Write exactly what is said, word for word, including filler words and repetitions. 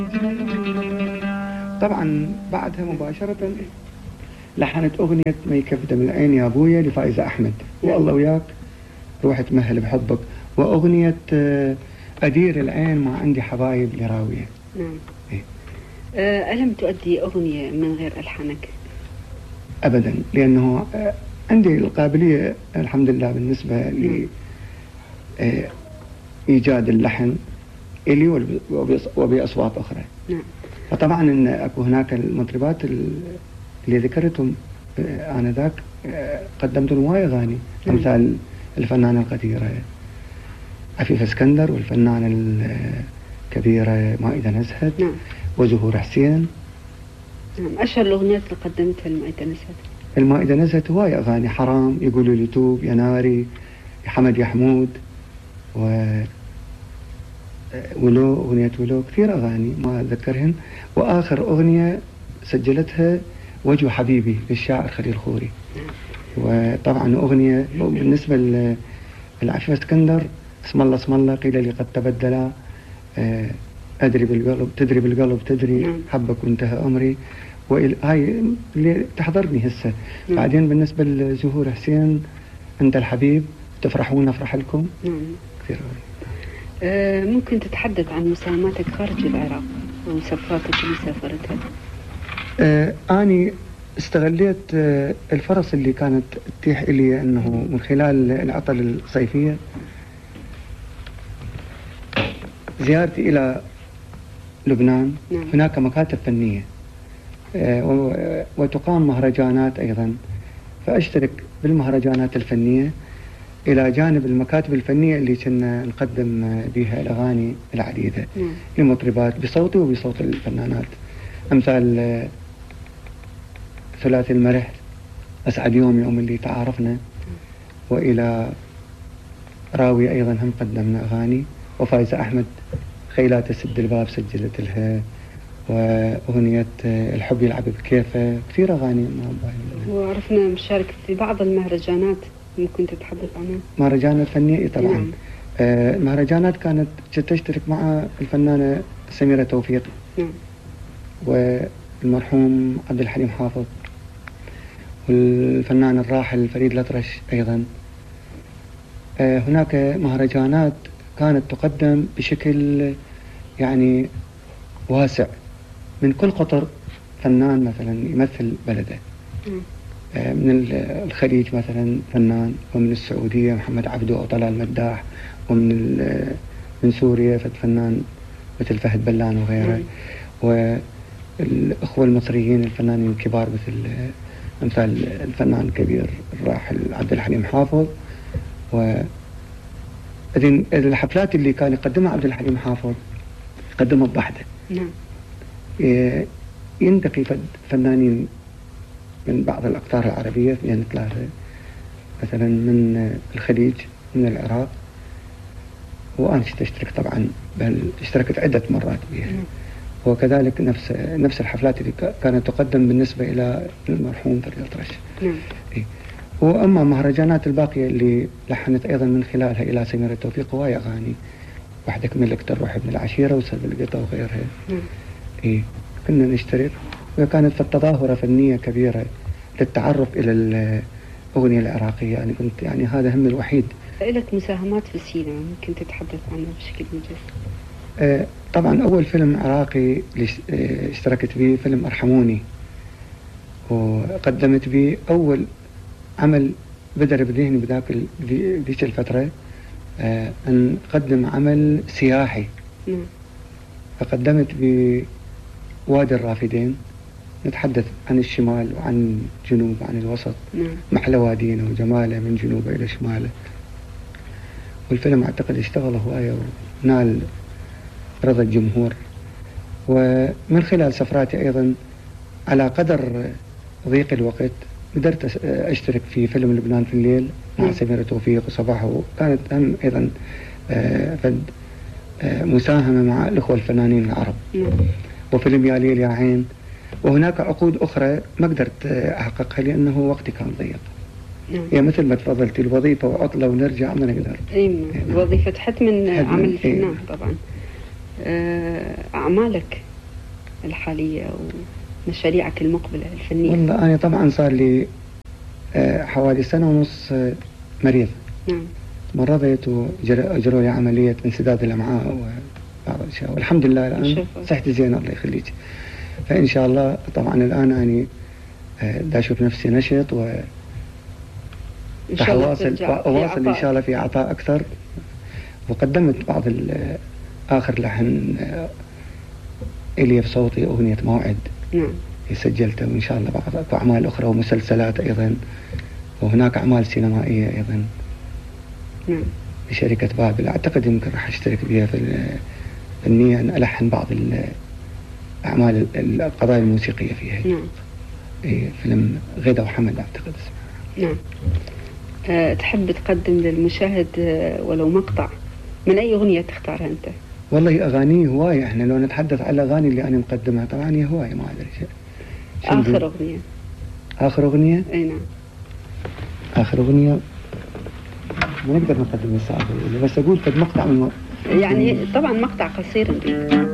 طبعا بعدها مباشرة لحنت أغنية ما يكفي دم العين يا أبويا لفائزة أحمد، والله وياك روح تمهل بحبك، وأغنية أدير العين ما عندي حبايب لراوية. نعم. إيه؟ أه ألم تؤدي أغنية من غير ألحانك؟ أبدا، لأنه عندي القابلية الحمد لله بالنسبة لي إيجاد اللحن إلي وبأصوات أخرى. نعم. فطبعا إن أكو هناك المطربات اللي ذكرتهم آنذاك قدمت لهم هواي أغاني، أمثال الفنانة القديرة عفيفة اسكندر، والفنانة الكبيرة مائدة نزهت. نعم. وزهور حسين. نعم. أشهر الأغنيات اللي قدمتها المائدة نزهت؟ المائدة نزهت هواي أغاني، حرام، يقولوا لي توب، يا ناري، يا حمد يا حمود، و ولو أغنية ولو، كثير أغاني ما أتذكرهن. وآخر أغنية سجلتها وجه حبيبي للشاعر خليل خوري. وطبعا أغنية بالنسبة للعفيفة اسكندر اسم الله اسم الله قيل لي قد تبدلا، أدري بالقلب تدري بالقلب تدري حبك وانتهى أمري، وهاي اللي تحضرني هسه. بعدين بالنسبة لزهور حسين أنت الحبيب تفرحون أفرح لكم. كثير أغاني. أه ممكن تتحدث عن مساهماتك خارج العراق وسفراتك اللي سافرتها؟ أه أني استغليت أه الفرص اللي كانت تتيح لي، أنه من خلال العطل الصيفية زيارتي إلى لبنان. نعم. هناك مكاتب فنية أه وتقام مهرجانات أيضا، فأشترك بالمهرجانات الفنية إلى جانب المكاتب الفنية اللي كنا نقدم بها الأغاني العديدة. مم. لمطربات بصوتي وبصوت الفنانات، أمثال ثلاثي المرح، أسعد يوم يوم اللي تعارفنا. مم. وإلى راوي أيضا هم قدمنا أغاني، وفايزة أحمد خيلات تسد الباب سجلت لها، وأغنية الحب يلعب بكيفه، كثير أغاني. وعرفنا مشارك في بعض المهرجانات، ممكن تتحدث عنها؟ مهرجانات فنية طبعا. نعم. آه مهرجانات كانت تشترك مع الفنانة سميرة توفيق. نعم. والمرحوم عبد الحليم حافظ، والفنان الراحل فريد الأطرش أيضا. آه هناك مهرجانات كانت تقدم بشكل يعني واسع، من كل قطر فنان مثلا يمثل بلده. نعم. من الخليج مثلا فنان، ومن السعودية محمد عبده أو طلال مداح، ومن من سوريا فنان مثل فهد بلان وغيره. والأخوة المصريين الفنانين الكبار مثل أمثال الفنان الكبير الراحل عبد الحليم حافظ. وإذن الحفلات اللي كان يقدمها عبد الحليم حافظ يقدمها بوحده. نعم. ينتقي فنانين من بعض الأقطار العربية، اثنين ثلاثة مثلا من الخليج، من العراق، وأنا اشترك طبعا، بل اشتركت عدة مرات بها. وكذلك نفس نفس الحفلات اللي كانت تقدم بالنسبة إلى المرحوم فريد الأطرش. إيه. وأما مهرجانات الباقية اللي لحنت أيضا من خلالها إلى سميرة توفيق هواي أغاني، وحدك ملك تروح ابن العشيرة وسلب القطة وغيرها. إيه. كنا نشترك، وكانت في التظاهرة فنية كبيرة للتعرف إلى الأغنية العراقية. يعني كنت يعني هذا هم الوحيد. لك مساهمات في السينما، ممكن تتحدث عنها بشكل موجز؟ آه طبعا أول فيلم عراقي اللي اشتركت به فيلم أرحموني، وقدمت به أول عمل بدر بذهني بذاك ذيك الفترة، آه أن قدم عمل سياحي. نعم. فقدمت بوادي الرافدين، نتحدث عن الشمال وعن جنوب وعن الوسط. نعم. محلى وادينا وجماله من جنوبه إلى شماله. والفيلم أعتقد اشتغل هواية ونال رضا الجمهور. ومن خلال سفراتي أيضا على قدر ضيق الوقت قدرت أشترك في فيلم لبنان في الليل مع سميرة توفيق وصباح، وكانت هم أيضا فد مساهمة مع الأخوة الفنانين العرب. وفيلم يا ليل يا عين. وهناك عقود أخرى ما قدرت أحققها لأنه وقتي كان ضيق. نعم. يعني مثل ما تفضلت الوظيفة وعطلة ونرجع ما نقدر. أيوة. وظيفة حتم من عمل الفنان. أيوة. طبعا. أعمالك الحالية ومشاريعك المقبلة الفنية؟ والله أنا طبعا صار لي حوالي سنة ونص مريض. نعم. مرضت وأجروا لي عملية انسداد الأمعاء وبعض الأشياء، والحمد لله الآن صحتي زينة الله يخليك. فإن شاء الله طبعا الآن أنا دا أشوف نفسي نشط و إن شاء الله أواصل أواصل إن شاء الله في عطاء أكثر. وقدمت بعض آخر لحن إلي بصوتي أغنية موعد. نعم. سجلته، وإن شاء الله بعض أعمال أخرى ومسلسلات أيضا، وهناك أعمال سينمائية أيضا. نعم. لشركة بابل، أعتقد يمكن راح أشترك بها في النية أن ألحن بعض الأعمال القضايا الموسيقية فيها. نعم. فيلم غدا وحمد أعتقد اسمه. نعم. أه تحب تقدم للمشاهد ولو مقطع من أي أغنية تختارها أنت؟ والله أغاني هواية، إحنا لو نتحدث على الأغاني اللي أنا مقدمها طبعا هي هواية ما أدري شيء. آخر أغنية. آخر أغنية؟ أي نعم. آخر أغنية ما نقدر نقدم الساعة، بس أقول قد مقطع من يعني طبعا مقطع قصير.